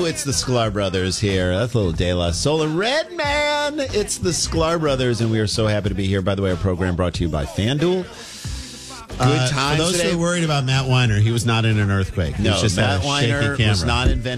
it's the Sklar Brothers here. That's a little De La Soul. Red Man, it's the Sklar Brothers, and we are so happy to be here. By the way, our program brought to you by FanDuel. Good times For those today. who are worried about Matt Weiner, he was not in an earthquake. He was just Matt a shaky Weiner camera. was not in